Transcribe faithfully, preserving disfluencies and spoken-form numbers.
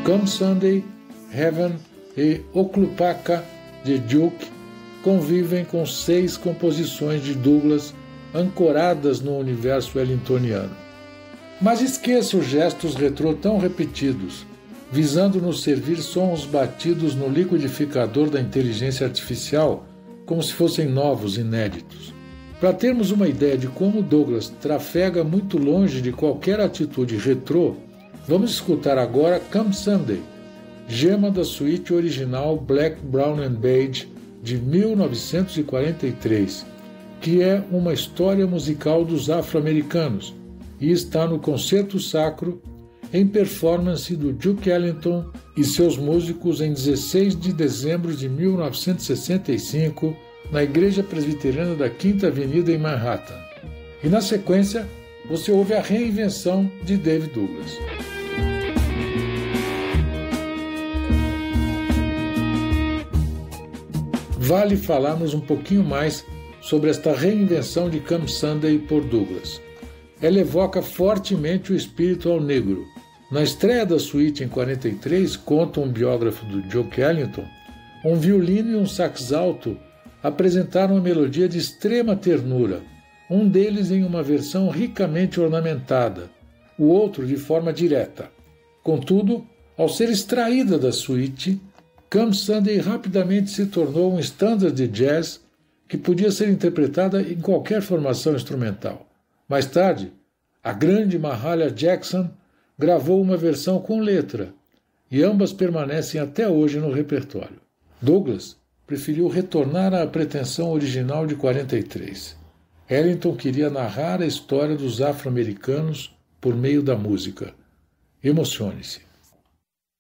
Come Sunday, Heaven e Oklupaka de Duke convivem com seis composições de Douglas ancoradas no universo ellingtoniano. Mas esqueça os gestos retrô tão repetidos, visando nos servir sons batidos no liquidificador da inteligência artificial como se fossem novos, inéditos. Para termos uma ideia de como Douglas trafega muito longe de qualquer atitude retrô, vamos escutar agora Come Sunday, gema da suíte original Black, Brown and Beige de mil novecentos e quarenta e três, que é uma história musical dos afro-americanos e está no Concerto Sacro em performance do Duke Ellington e seus músicos em dezesseis de dezembro de mil novecentos e sessenta e cinco na Igreja Presbiteriana da Quinta Avenida em Manhattan. E na sequência, você ouve a reinvenção de David Douglas. Vale falarmos um pouquinho mais sobre esta reinvenção de Come Sunday por Douglas. Ela evoca fortemente o espírito ao negro. Na estreia da suíte em quarenta e três, conta um biógrafo do Duke Ellington, um violino e um sax alto apresentaram uma melodia de extrema ternura, um deles em uma versão ricamente ornamentada, o outro de forma direta. Contudo, ao ser extraída da suíte, Come Sunday rapidamente se tornou um standard de jazz que podia ser interpretada em qualquer formação instrumental. Mais tarde, a grande Mahalia Jackson gravou uma versão com letra, e ambas permanecem até hoje no repertório. Douglas preferiu retornar à pretensão original de quarenta e três. Ellington queria narrar a história dos afro-americanos por meio da música. Emocione-se.